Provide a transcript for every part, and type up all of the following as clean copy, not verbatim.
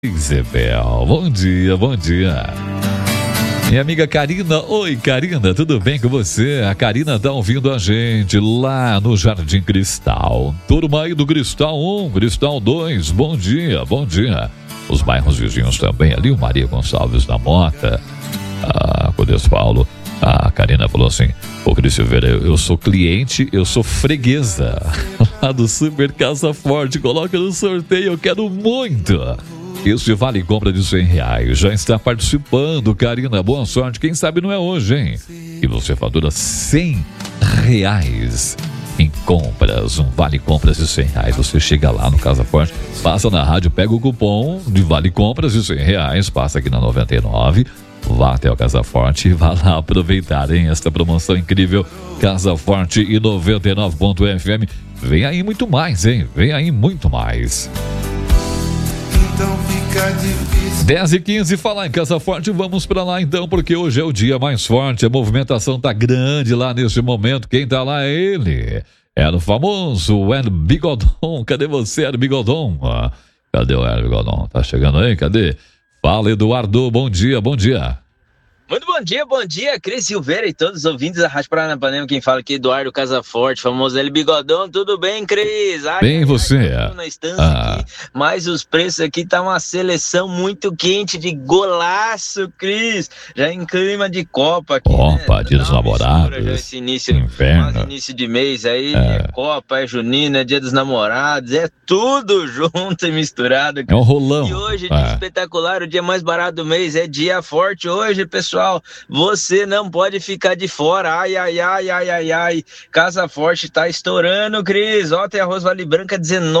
Isabel, bom dia, bom dia. Minha amiga Karina, oi Karina, tudo bem com você? A Karina tá ouvindo a gente lá no Jardim Cristal. Turma aí do Cristal 1, Cristal 2, bom dia, bom dia. Os bairros vizinhos também, ali o Maria Gonçalves da Mota, Codês Paulo. A Karina falou assim: ô Cris Silveira, eu sou cliente, eu sou freguesa lá do Super Casa Forte, coloca no sorteio, eu quero muito. Esse vale compra de R$100 já está participando, Karina, boa sorte, quem sabe não é hoje, hein? E você fatura R$100 em compras, um vale compras de R$100. Você chega lá no Casa Forte, passa na rádio, pega o cupom de vale compras de R$100, passa aqui na 99, vá até o Casa Forte e vá lá aproveitar, hein? Esta promoção incrível, Casa Forte e 99.fm. Vem aí muito mais, hein? Vem aí muito mais. Então fica difícil. 10h15, falar em Casa Forte, vamos pra lá então, porque hoje é o dia mais forte, a movimentação tá grande lá nesse momento. Quem tá lá é ele, era o famoso Hélio Bigodon. Cadê você, Hélio Bigodon? Cadê o Hélio Bigodon? Tá chegando aí, cadê? Fala, Eduardo, bom dia, bom dia. Muito bom dia, Cris Silveira e todos os ouvintes da Rádio Paranapanema. Quem fala aqui é Eduardo Casaforte, famoso Hélio Bigodão. Tudo bem, Cris? Bem, você? Na estância aqui, mas os preços aqui tá uma seleção muito quente de golaço, Cris. Já em clima de Copa aqui, Copa, né? Dia dos Namorados, já esse início, inverno. quase início de mês aí, é Copa, é Junina, é Dia dos Namorados, é tudo junto e misturado, Cris. É um rolão. E hoje, dia espetacular, o dia mais barato do mês, é dia forte hoje, pessoal. Você não pode ficar de fora. Ai. Casa Forte tá estourando, Cris. Ó, tem arroz Vale Branca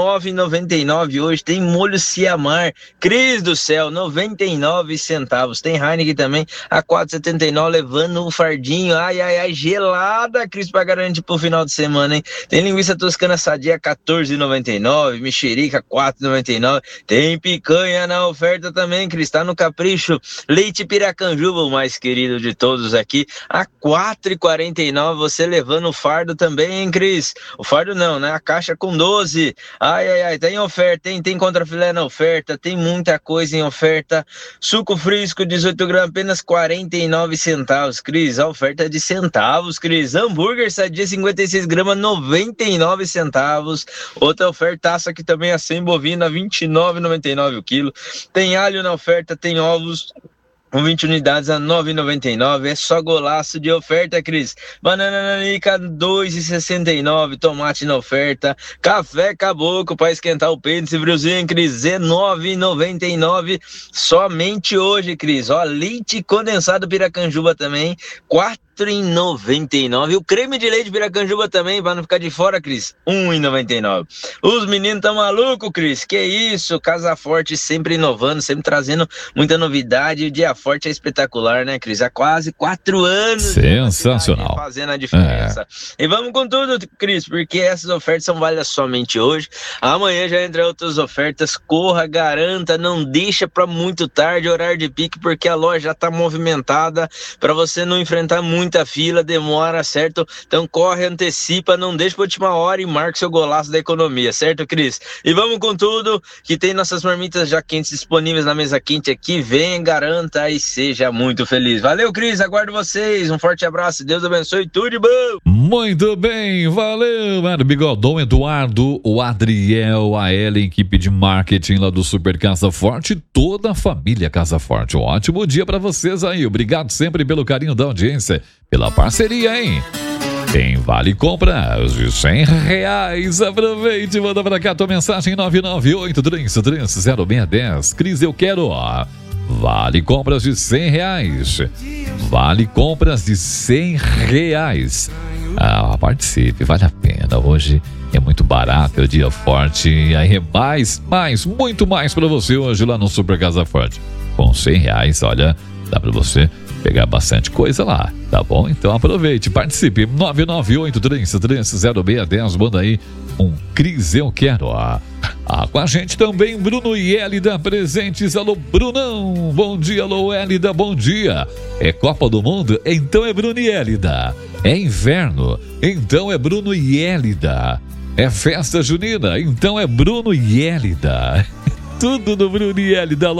R$19,99 hoje. Tem molho Ciamar, Cris do céu, 99 centavos. Tem Heineken também a R$4,79, levando um fardinho. Ai, gelada, Cris, pra garantir pro final de semana, hein? Tem linguiça toscana sadia R$14,99, mexerica R$4,99. Tem picanha na oferta também, Cris, tá no capricho. Leite Piracanjuba, o mais querido de todos aqui, a R$4,49, você levando o fardo também, hein, Cris? O fardo não, né? A caixa com 12. Ai, tem oferta, tem contrafilé na oferta, tem muita coisa em oferta. Suco frisco, 18 gramas, apenas 49 centavos, Cris. A oferta é de centavos, Cris. Hambúrguer sadia, 56 gramas, 99 centavos. Outra ofertaça aqui também, a 100 bovina, 29,99 o quilo. Tem alho na oferta, tem ovos com 20 unidades a 9,99. É só golaço de oferta, Cris. Banana nanica 2,69. Tomate na oferta. Café caboclo para esquentar o peito. Esse friozinho, Cris, 19,99. Somente hoje, Cris. Ó, leite condensado Piracanjuba também, R$4,99. O creme de leite Piracanjuba também, para não ficar de fora, Cris, R$1,99. Os meninos tão malucos, Cris. Que isso? Casa Forte sempre inovando, sempre trazendo muita novidade. O Dia Forte é espetacular, né, Cris? Há quase 4 anos. Sensacional. Fazendo a diferença. E vamos com tudo, Cris, porque essas ofertas são válidas somente hoje. Amanhã já entra outras ofertas. Corra, garanta, não deixa para muito tarde, horário de pique, porque a loja já tá movimentada, para você não enfrentar muita fila, demora, certo? Então corre, antecipa, não deixa pra última hora e marca seu golaço da economia, certo, Cris? E vamos com tudo, que tem nossas marmitas já quentes disponíveis na mesa quente aqui. Vem, garanta e seja muito feliz. Valeu, Cris, aguardo vocês. Um forte abraço, Deus abençoe, tudo de bom. Muito bem, valeu, Hélio Bigodon, Eduardo, o Adriel, a Ellen, equipe de marketing lá do Super Casa Forte, toda a família Casa Forte. Um ótimo dia pra vocês aí. Obrigado sempre pelo carinho da audiência, pela parceria, hein? Tem vale compras de R$100. Aproveite e manda pra cá tua mensagem 998330610. Cris, eu quero, ó. Vale compras de R$100. Vale compras de R$100. Participe, vale a pena. Hoje é muito barato, é o dia forte. Aí é muito mais pra você hoje lá no Super Casa Forte. Com R$100, olha, dá pra você pegar bastante coisa lá, tá bom? Então aproveite, participe. 998330610. Manda aí um Cris, eu quero. Com a gente também Bruno e Hélida presentes. Alô, Brunão, bom dia. Alô, Hélida, bom dia. É Copa do Mundo? Então é Bruno e Hélida. É inverno? Então é Bruno e Hélida. É festa junina? Então é Bruno e Hélida. tudo no Brunielli da